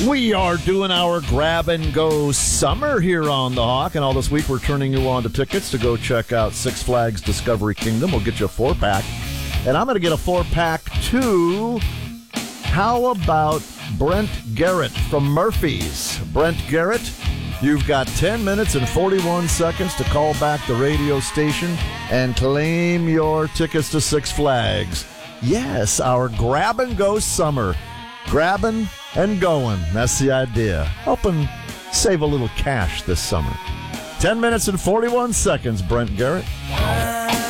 We are doing our grab and go summer here on the Hawk, and all this week we're turning you on to tickets to go check out Six Flags Discovery Kingdom. We'll get you a 4-pack, and I'm going to get a 4-pack too. How about Brent Garrett from Murphy's? Brent Garrett, you've got 10 minutes and 41 seconds to call back the radio station and claim your tickets to Six Flags. Yes, our grab and go summer. Grabbing and going. That's the idea. Helping save a little cash this summer. 10 minutes and 41 seconds, Brent Garrett.